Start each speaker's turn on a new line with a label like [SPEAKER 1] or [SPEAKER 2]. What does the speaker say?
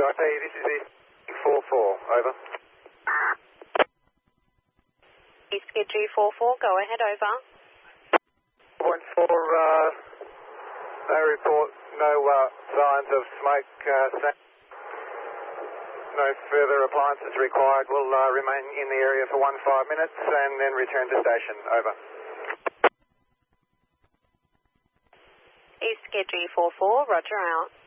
[SPEAKER 1] Taipei, this is East 44, over.
[SPEAKER 2] East G44, go ahead, over.
[SPEAKER 1] 1.4, no report, no signs of smoke. No further appliances required. We'll remain in the area for 15 minutes and then return to station. Over.
[SPEAKER 2] East G44, roger out.